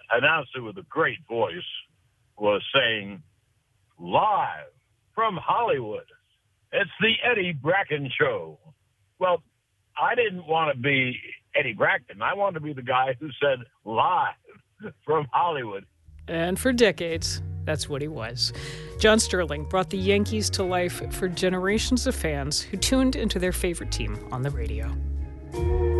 announcer with a great voice was saying, live from Hollywood, it's the Eddie Bracken Show. Well, I didn't want to be Eddie Bracken. I wanted to be the guy who said live from Hollywood. And for decades, that's what he was. John Sterling brought the Yankees to life for generations of fans who tuned into their favorite team on the radio.